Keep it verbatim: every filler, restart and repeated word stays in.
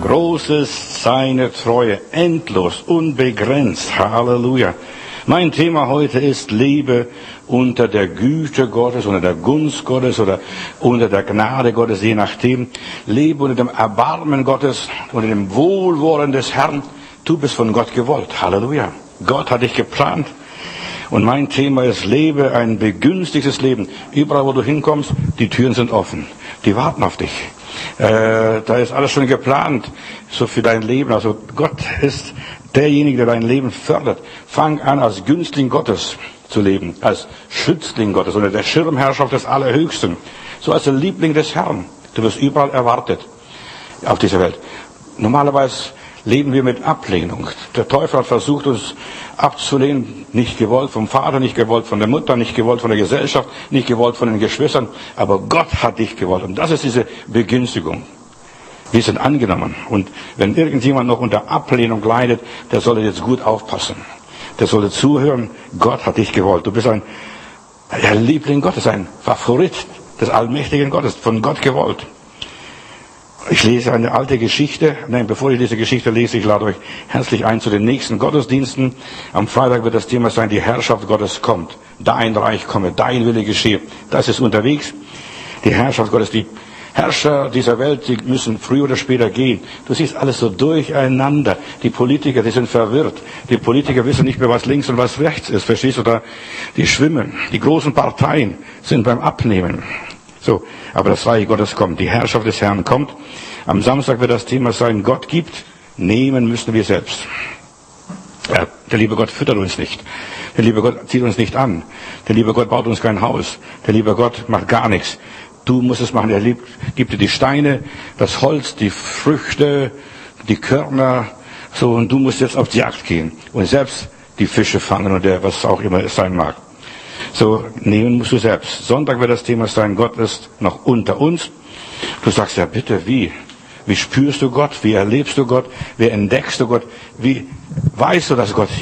Groß ist seine Treue, endlos, unbegrenzt. Halleluja. Mein Thema heute ist, lebe unter der Güte Gottes, unter der Gunst Gottes oder unter der Gnade Gottes, je nachdem. Lebe unter dem Erbarmen Gottes, unter dem Wohlwollen des Herrn. Du bist von Gott gewollt. Halleluja. Gott hat dich geplant. Und mein Thema ist, lebe ein begünstigtes Leben. Überall, wo du hinkommst, die Türen sind offen. Die warten auf dich. Äh, da ist alles schon geplant, so für dein Leben. Also Gott ist derjenige, der dein Leben fördert. Fang an, als Günstling Gottes zu leben, als Schützling Gottes, unter der Schirmherrschaft des Allerhöchsten. So als der Liebling des Herrn. Du wirst überall erwartet auf dieser Welt. Normalerweise leben wir mit Ablehnung. Der Teufel hat versucht, uns abzulehnen, nicht gewollt vom Vater, nicht gewollt von der Mutter, nicht gewollt von der Gesellschaft, nicht gewollt von den Geschwistern, aber Gott hat dich gewollt. Und das ist diese Begünstigung. Wir sind angenommen. Und wenn irgendjemand noch unter Ablehnung leidet, der soll jetzt gut aufpassen. Der soll zuhören, Gott hat dich gewollt. Du bist ein ja, Liebling Gottes, ein Favorit des allmächtigen Gottes, von Gott gewollt. Ich lese eine alte Geschichte. Nein, bevor ich diese Geschichte lese, ich lade euch herzlich ein zu den nächsten Gottesdiensten. Am Freitag wird das Thema sein, die Herrschaft Gottes kommt. Dein Reich komme, dein Wille geschehe. Das ist unterwegs. Die Herrschaft Gottes, die Herrscher dieser Welt, die müssen früher oder später gehen. Du siehst alles so durcheinander. Die Politiker, die sind verwirrt. Die Politiker wissen nicht mehr, was links und was rechts ist. Verstehst du da? Die schwimmen. Die großen Parteien sind beim Abnehmen. So, aber das Reich Gottes kommt, die Herrschaft des Herrn kommt. Am Samstag wird das Thema sein, Gott gibt, nehmen müssen wir selbst. Ja, der liebe Gott füttert uns nicht. Der liebe Gott zieht uns nicht an. Der liebe Gott baut uns kein Haus. Der liebe Gott macht gar nichts. Du musst es machen. Er liebt, gibt dir die Steine, das Holz, die Früchte, die Körner, so, und du musst jetzt auf die Jagd gehen und selbst die Fische fangen oder was auch immer es sein mag. So, nehmen musst du selbst. Sonntag wird das Thema sein, Gott ist noch unter uns. Du sagst, ja bitte, wie? Wie spürst du Gott? Wie erlebst du Gott? Wie entdeckst du Gott? Wie weißt du, dass Gott